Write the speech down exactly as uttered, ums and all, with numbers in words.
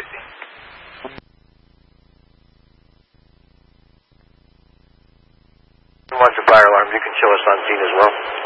sixteen. One's a fire alarm. You can show us on scene as well.